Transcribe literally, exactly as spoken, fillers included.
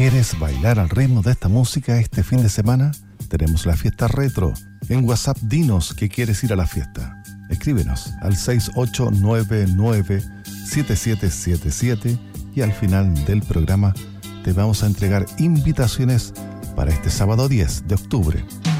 ¿Quieres bailar al ritmo de esta música este fin de semana? Tenemos la fiesta retro. En WhatsApp dinos que quieres ir a la fiesta. Escríbenos al seis ocho nueve nueve siete siete siete siete y al final del programa te vamos a entregar invitaciones para este sábado diez de octubre.